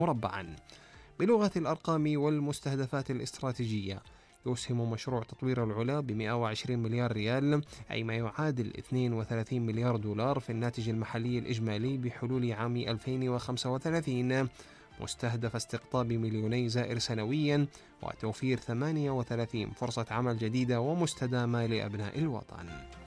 مربعا. بلغة الأرقام والمستهدفات الاستراتيجية، يسهم مشروع تطوير العلا ب 120 مليار ريال، أي ما يعادل 32 مليار دولار في الناتج المحلي الإجمالي بحلول عام 2035، مستهدف استقطاب مليوني زائر سنويا وتوفير 38 فرصة عمل جديدة ومستدامة لأبناء الوطن.